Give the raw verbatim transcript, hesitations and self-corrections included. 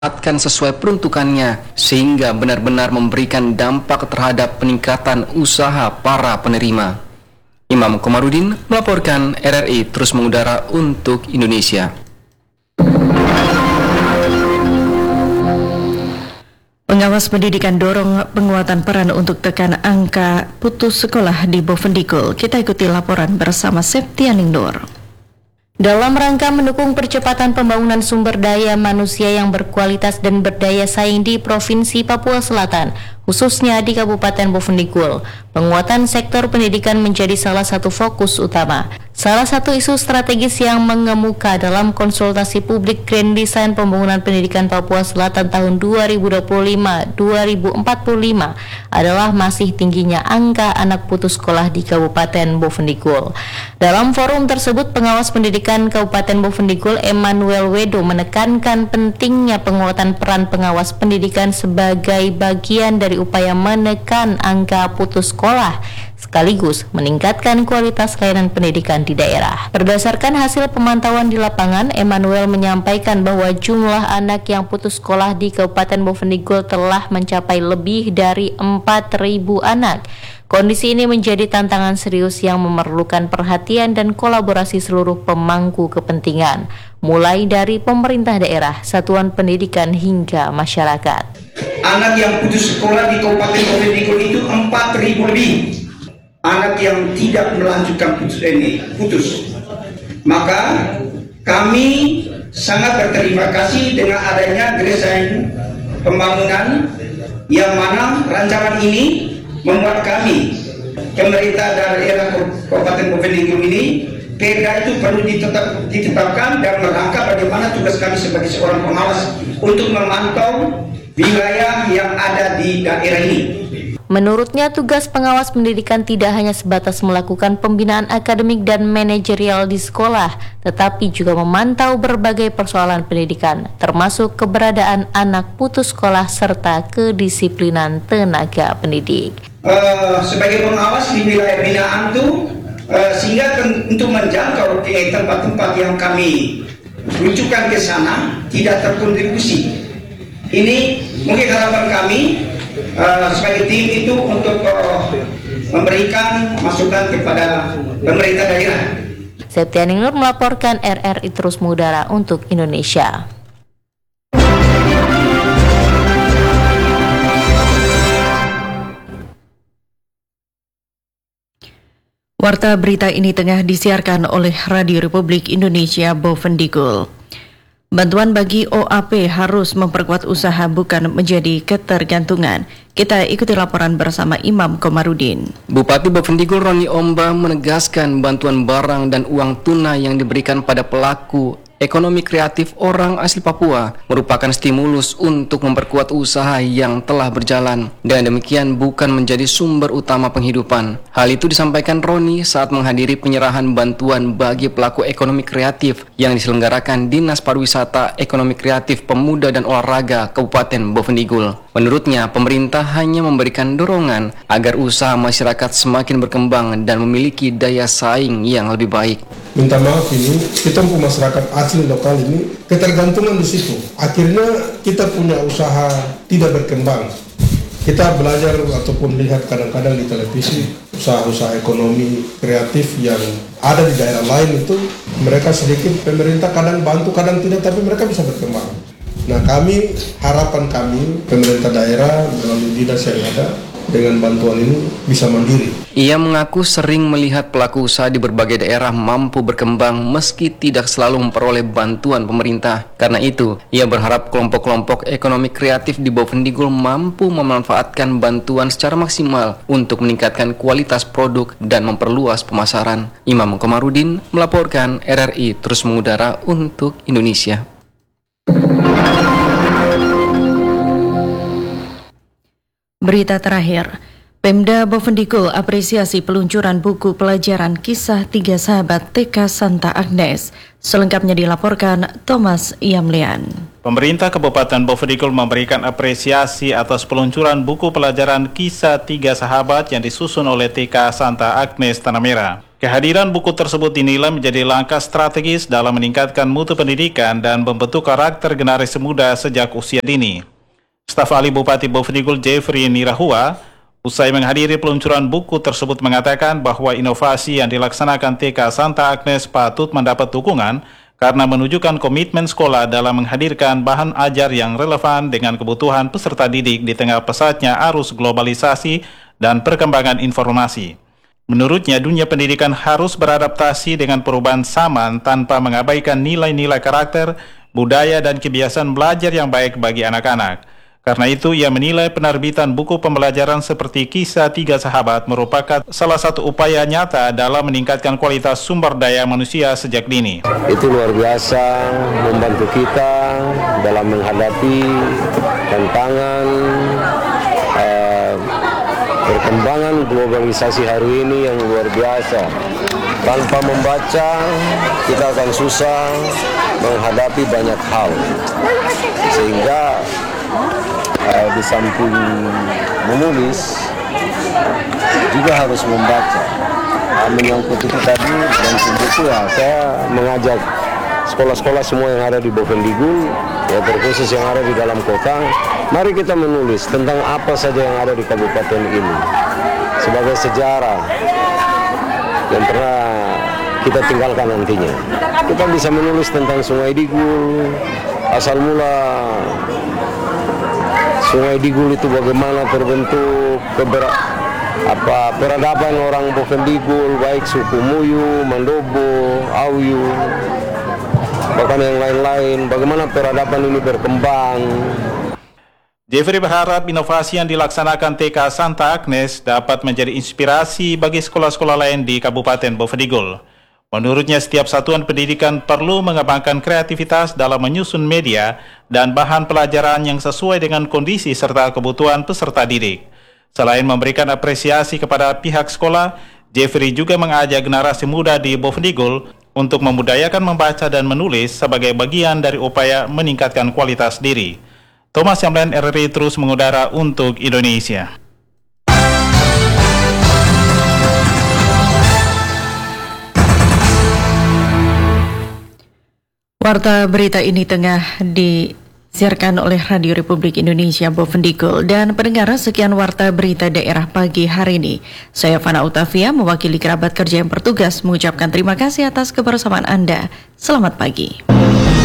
dimanfaatkan sesuai peruntukannya sehingga benar-benar memberikan dampak terhadap peningkatan usaha para penerima. Imam Komarudin melaporkan, R R I terus mengudara untuk Indonesia. Pengawas pendidikan dorong penguatan peran untuk tekan angka putus sekolah di Bovendigul. Kita ikuti laporan bersama Septianing Nur. Dalam rangka mendukung percepatan pembangunan sumber daya manusia yang berkualitas dan berdaya saing di Provinsi Papua Selatan, khususnya di Kabupaten Bovendigul, penguatan sektor pendidikan menjadi salah satu fokus utama. Salah satu isu strategis yang mengemuka dalam konsultasi publik Grand Design Pembangunan Pendidikan Papua Selatan tahun dua ribu dua puluh lima sampai dua ribu empat puluh lima adalah masih tingginya angka anak putus sekolah di Kabupaten Bovendigul. Dalam forum tersebut, pengawas pendidikan Kabupaten Bovendigul Emmanuel Wedo menekankan pentingnya penguatan peran pengawas pendidikan sebagai bagian dari upaya menekan angka putus sekolah sekaligus meningkatkan kualitas layanan pendidikan di daerah. Berdasarkan hasil pemantauan di lapangan, Emmanuel menyampaikan bahwa jumlah anak yang putus sekolah di Kabupaten Bovendigul telah mencapai lebih dari empat ribu anak. Kondisi ini menjadi tantangan serius yang memerlukan perhatian dan kolaborasi seluruh pemangku kepentingan, mulai dari pemerintah daerah, satuan pendidikan hingga masyarakat. Anak yang putus sekolah di Kabupaten Bovendigul itu empat ribu lebih. Anak yang tidak melanjutkan putus ini putus. Maka kami sangat berterima kasih dengan adanya desain pembangunan yang mana rancangan ini membuat kami pemerintah daerah Kabupaten Bovendigul ini perda itu perlu ditetap, ditetapkan dan merangka bagaimana tugas kami sebagai seorang pengawas untuk memantau wilayah yang ada di daerah ini. Menurutnya, tugas pengawas pendidikan tidak hanya sebatas melakukan pembinaan akademik dan manajerial di sekolah, tetapi juga memantau berbagai persoalan pendidikan, termasuk keberadaan anak putus sekolah serta kedisiplinan tenaga pendidik. Uh, sebagai pengawas di wilayah binaan itu, uh, sehingga untuk menjangkau ke tempat-tempat yang kami rujukan ke sana tidak terkontribusi. Ini mungkin harapan kami Uh, sebagai tim itu untuk uh, memberikan masukan kepada pemerintah daerah. Septianing Nur melaporkan, R R I terus mengudara untuk Indonesia. Warta berita ini tengah disiarkan oleh Radio Republik Indonesia Bovendigul. Bantuan bagi O A P harus memperkuat usaha bukan menjadi ketergantungan. Kita ikuti laporan bersama Imam Komarudin. Bupati Bovendigul Roni Omba menegaskan bantuan barang dan uang tunai yang diberikan pada pelaku ekonomi kreatif orang asli Papua merupakan stimulus untuk memperkuat usaha yang telah berjalan dan demikian bukan menjadi sumber utama penghidupan. Hal itu disampaikan Roni saat menghadiri penyerahan bantuan bagi pelaku ekonomi kreatif yang diselenggarakan Dinas Pariwisata, Ekonomi Kreatif, Pemuda dan Olahraga Kabupaten Bovendigul. Menurutnya, pemerintah hanya memberikan dorongan agar usaha masyarakat semakin berkembang dan memiliki daya saing yang lebih baik. Minta maaf ini, kita untuk masyarakat asli lokal ini ketergantungan di situ. Akhirnya kita punya usaha tidak berkembang. Kita belajar ataupun lihat kadang-kadang di televisi usaha-usaha ekonomi kreatif yang ada di daerah lain itu mereka sedikit pemerintah kadang bantu kadang tidak, tapi mereka bisa berkembang. Nah, kami harapan kami pemerintah daerah melalui dinas yang ada dengan bantuan ini bisa mandiri. Ia mengaku sering melihat pelaku usaha di berbagai daerah mampu berkembang meski tidak selalu memperoleh bantuan pemerintah. Karena itu, ia berharap kelompok-kelompok ekonomi kreatif di Bovendigul mampu memanfaatkan bantuan secara maksimal untuk meningkatkan kualitas produk dan memperluas pemasaran. Imam Komarudin melaporkan, R R I terus mengudara untuk Indonesia. Berita terakhir, Pemda Bovendigul apresiasi peluncuran buku pelajaran kisah tiga sahabat T K Santa Agnes. Selengkapnya dilaporkan Thomas Yamlian. Pemerintah Kabupaten Bovendigul memberikan apresiasi atas peluncuran buku pelajaran kisah tiga sahabat yang disusun oleh T K Santa Agnes Tanah Merah. Kehadiran buku tersebut dinilai menjadi langkah strategis dalam meningkatkan mutu pendidikan dan membentuk karakter generasi muda sejak usia dini. Staf ahli Bupati Bovendigul Jeffrey Nirahua usai menghadiri peluncuran buku tersebut mengatakan bahwa inovasi yang dilaksanakan T K Santa Agnes patut mendapat dukungan karena menunjukkan komitmen sekolah dalam menghadirkan bahan ajar yang relevan dengan kebutuhan peserta didik di tengah pesatnya arus globalisasi dan perkembangan informasi. Menurutnya, dunia pendidikan harus beradaptasi dengan perubahan zaman tanpa mengabaikan nilai-nilai karakter, budaya, dan kebiasaan belajar yang baik bagi anak-anak. Karena itu, ia menilai penerbitan buku pembelajaran seperti Kisah Tiga Sahabat merupakan salah satu upaya nyata dalam meningkatkan kualitas sumber daya manusia sejak dini. Itu luar biasa membantu kita dalam menghadapi tantangan eh, perkembangan globalisasi hari ini yang luar biasa. Tanpa membaca, kita akan susah menghadapi banyak hal. Sehingga Uh, di samping menulis juga harus membaca. Uh, menyangkut itu tadi dan itu ya saya mengajak sekolah-sekolah semua yang ada di Bovendigul, ya terkhusus yang ada di dalam kota, mari kita menulis tentang apa saja yang ada di kabupaten ini sebagai sejarah yang pernah kita tinggalkan nantinya. Kita bisa menulis tentang Sungai Digul, asal mula Sungai Digul itu bagaimana terbentuk, keber, apa peradaban orang Bovendigul, baik suku Muyu, Mandobo, Auyu, bahkan yang lain-lain, bagaimana peradaban ini berkembang. Jeffrey berharap inovasi yang dilaksanakan T K Santa Agnes dapat menjadi inspirasi bagi sekolah-sekolah lain di Kabupaten Bovendigul. Menurutnya, setiap satuan pendidikan perlu mengembangkan kreativitas dalam menyusun media dan bahan pelajaran yang sesuai dengan kondisi serta kebutuhan peserta didik. Selain memberikan apresiasi kepada pihak sekolah, Jeffrey juga mengajak generasi muda di Bovendigul untuk memudayakan membaca dan menulis sebagai bagian dari upaya meningkatkan kualitas diri. Thomas Yamlian, R R I terus mengudara untuk Indonesia. Warta berita ini tengah disiarkan oleh Radio Republik Indonesia Bovendigul. Dan pendengar, sekian warta berita daerah pagi hari ini. Saya Fana Utavia mewakili kerabat kerja yang bertugas mengucapkan terima kasih atas kebersamaan Anda. Selamat pagi.